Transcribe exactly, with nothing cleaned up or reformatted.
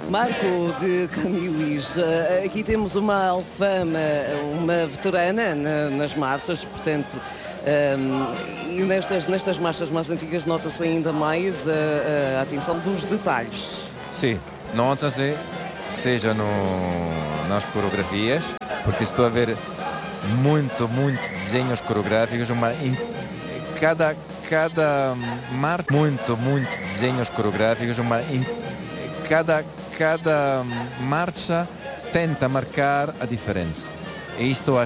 Marco de Camilis, eh, aqui temos uma alfama, uma veterana na- nas marchas, portanto, ehm, e nestas, nestas marchas mais antigas nota-se ainda mais a, a atenção dos detalhes. Sim, nota-se, seja no, nas coreografias, porque estou a ver muito, muito desenhos coreográficos, uma, em cada, cada marcha, muito, muito desenhos coreográficos, uma, em cada, cada marcha tenta marcar a diferença. E isto